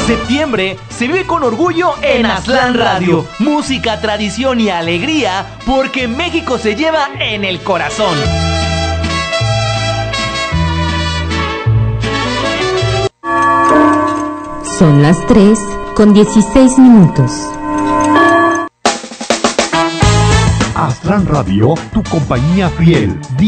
Septiembre se vive con orgullo en Aztlán Radio. Música, tradición y alegría, porque México se lleva en el corazón. Son las 3:16. Aztlán Radio, tu compañía fiel.